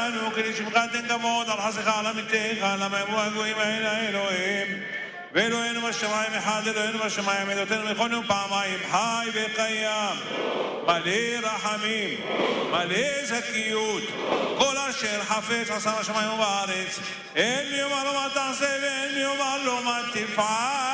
לנו, כי לשמך תן כבוד, על חסך, על עמיתך, למה יאמרו הגויים האלה אלוהים. ואלוהינו בשמיים אחד, אלוהינו בשמיים, אלוהינו מכל יום פעמיים, חי וקיים, מלא רחמים, מלא זכיות, כל אשר חפץ עשה בשמיים ובארץ, אין לי אומר לו מה תעשה ואין לי אומר לו מה תפעל.